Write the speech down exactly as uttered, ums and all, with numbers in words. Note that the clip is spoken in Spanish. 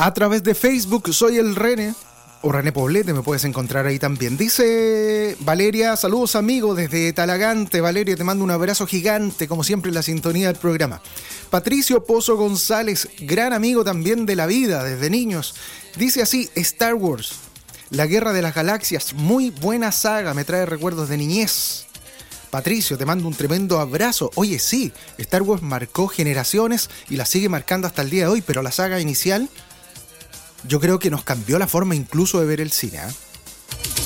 A través de Facebook, soy el René, o René Poblete, me puedes encontrar ahí también. Dice Valeria, saludos amigo desde Talagante. Valeria, te mando un abrazo gigante, como siempre en la sintonía del programa. Patricio Pozo González, gran amigo también de la vida, desde niños. Dice así, Star Wars, la Guerra de las Galaxias, muy buena saga, me trae recuerdos de niñez. Patricio, te mando un tremendo abrazo. Oye, sí, Star Wars marcó generaciones y la sigue marcando hasta el día de hoy, pero la saga inicial, yo creo que nos cambió la forma incluso de ver el cine, ¿eh?